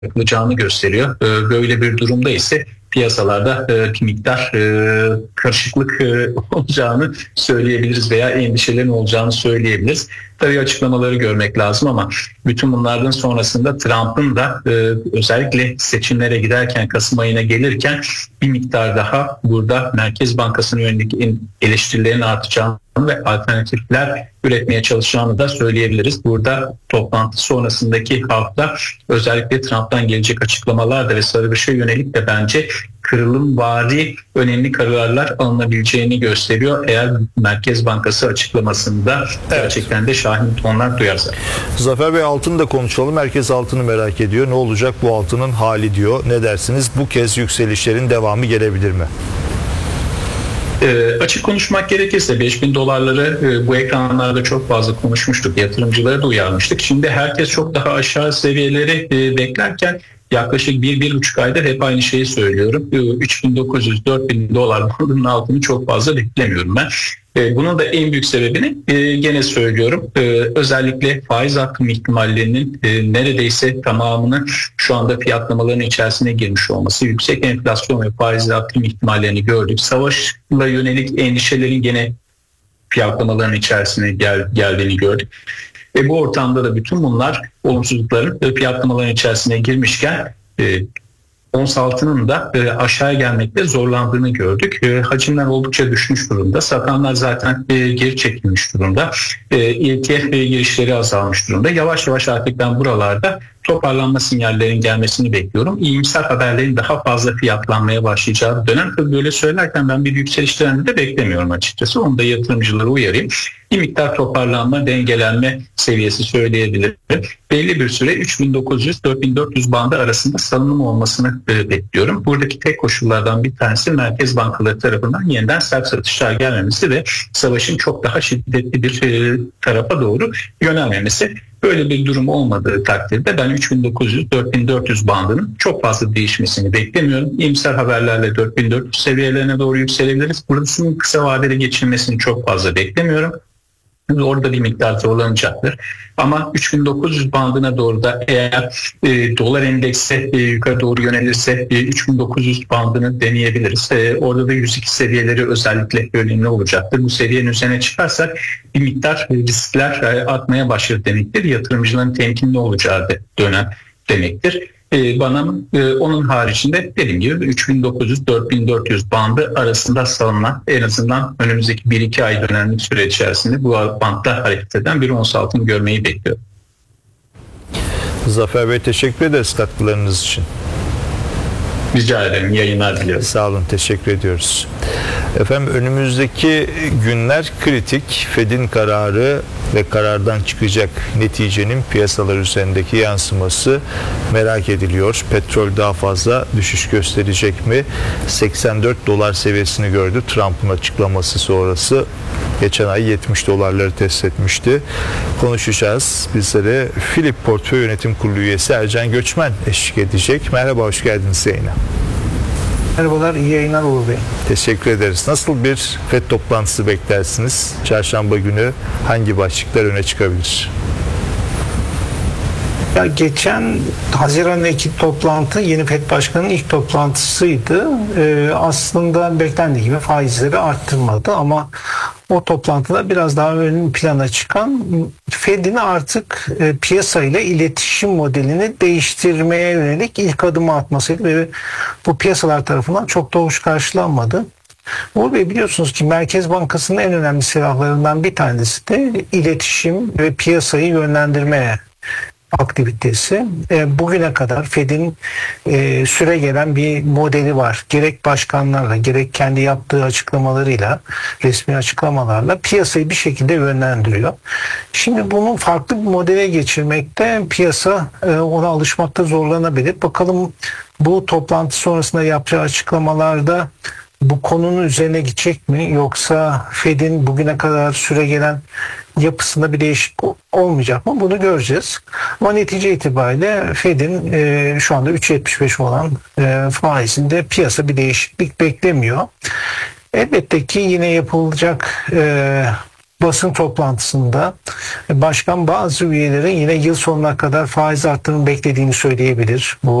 yapılacağını gösteriyor. Böyle bir durumda ise piyasalarda bir miktar karışıklık olacağını söyleyebiliriz veya endişelerin olacağını söyleyebiliriz. Tabii açıklamaları görmek lazım ama bütün bunlardan sonrasında Trump'ın da özellikle seçimlere giderken, Kasım ayına gelirken bir miktar daha burada Merkez Bankası'nın yönelik eleştirilerin artacağını ve alternatifler üretmeye çalışacağını da söyleyebiliriz. Burada toplantı sonrasındaki hafta özellikle Trump'tan gelecek açıklamalarda ve Sarıbaş'a yönelik de bence kırılımvari önemli kararlar alınabileceğini gösteriyor. Eğer Merkez Bankası açıklamasında gerçekten de şahin tonlar duyarsa. Zafer Bey, altını da konuşalım. Herkes altını merak ediyor. Ne olacak bu altının hali diyor. Ne dersiniz? Bu kez yükselişlerin devamı gelebilir mi? Açık konuşmak gerekirse 5.000 dolarları bu ekranlarda çok fazla konuşmuştuk. Yatırımcıları da uyarmıştık. Şimdi herkes çok daha aşağı seviyeleri beklerken yaklaşık 1-1,5 aydır hep aynı şeyi söylüyorum. 3.900-4.000 dolar bandının altını çok fazla beklemiyorum ben. Bunun da en büyük sebebini gene söylüyorum. Özellikle faiz artım ihtimallerinin neredeyse tamamını şu anda fiyatlamaların içerisine girmiş olması, yüksek enflasyon ve faiz artım ihtimallerini gördük. Savaşla yönelik endişelerin gene fiyatlamaların içerisine geldiğini gördük. Ve bu ortamda da bütün bunlar olumsuzlukların fiyatlamaların içerisine girmişken ons altının da aşağıya gelmekte zorlandığını gördük. Hacimler oldukça düşmüş durumda. Satanlar zaten geri çekilmiş durumda. ETF girişleri azalmış durumda. Yavaş yavaş artık ben buralarda toparlanma sinyallerinin gelmesini bekliyorum. İyimser haberlerin daha fazla fiyatlanmaya başlayacağı dönem. Tabii böyle söylerken ben bir yükseliş trendi de beklemiyorum açıkçası. Onu da yatırımcıları uyarayım. Bir miktar toparlanma, dengelenme seviyesi söyleyebilirim. Belli bir süre 3.900-4.400 bandı arasında salınım olmasını bekliyorum. Buradaki tek koşullardan bir tanesi merkez bankaları tarafından yeniden sert satışlar gelmemesi ve savaşın çok daha şiddetli bir tarafa doğru yönelmemesi. Böyle bir durum olmadığı takdirde ben 3.900-4.400 bandının çok fazla değişmesini beklemiyorum. İyimser haberlerle 4.400 seviyelerine doğru yükselebiliriz. Burasının kısa vadede geçilmesini çok fazla beklemiyorum. Orada bir miktar zorlanacaktır. Ama 3.900 bandına doğru da eğer dolar endeksi yukarı doğru yönelirse 3.900 bandını deneyebiliriz. Orada da 102 seviyeleri özellikle önemli olacaktır. Bu seviyenin üzerine çıkarsak bir miktar riskler artmaya başlar demektir. Yatırımcıların temkinli olacağı dönem demektir. Bana onun haricinde dediğim gibi 3.900-4.400 bandı arasında salınan en azından önümüzdeki 1-2 ay dönemlik süre içerisinde bu bantta hareket eden bir ons altın görmeyi bekliyorum. Zafer Bey, teşekkür ederiz katkılarınız için. Rica ederim. Yayınlar diliyorum. Sağ olun. Teşekkür ediyoruz. Efendim, önümüzdeki günler kritik. Fed'in kararı ve karardan çıkacak neticenin piyasalar üzerindeki yansıması merak ediliyor. Petrol daha fazla düşüş gösterecek mi? 84 dolar seviyesini gördü Trump'ın açıklaması sonrası. Geçen ay 70 dolarları test etmişti. Konuşacağız. Bizlere Philip Portföy Yönetim Kurulu üyesi Ercan Göçmen eşlik edecek. Merhaba, hoş geldiniz yayına. Merhabalar, iyi yayınlar Uğur Bey. Teşekkür ederiz. Nasıl bir FED toplantısı beklersiniz? Çarşamba günü hangi başlıklar öne çıkabilir? Ya geçen Haziran'daki toplantı yeni FED Başkanı'nın ilk toplantısıydı. Aslında beklendiği gibi faizleri arttırmadı ama o toplantıda biraz daha ön plana çıkan Fed'in artık piyasayla iletişim modelini değiştirmeye yönelik ilk adımı atmasıydı ve bu piyasalar tarafından çok da hoş karşılanmadı. Uğur Bey, biliyorsunuz ki Merkez Bankası'nın en önemli silahlarından bir tanesi de iletişim ve piyasayı yönlendirmeye aktivitesi. Bugüne kadar Fed'in süre gelen bir modeli var. Gerek başkanlarla gerek kendi yaptığı açıklamalarıyla, resmi açıklamalarla piyasayı bir şekilde yönlendiriyor. Şimdi bunu farklı bir modele geçirmekte piyasa ona alışmakta zorlanabilir. Bakalım bu toplantı sonrasında yapacağı açıklamalarda bu konunun üzerine gidecek mi, yoksa Fed'in bugüne kadar süre gelen yapısında bir değişiklik olmayacak mı? Bunu göreceğiz. Ama netice itibariyle Fed'in şu anda 3.75 olan faizinde piyasa bir değişiklik beklemiyor. Elbette ki yine yapılacak basın toplantısında başkan bazı üyelerin yine yıl sonuna kadar faiz arttırımı beklediğini söyleyebilir. Bu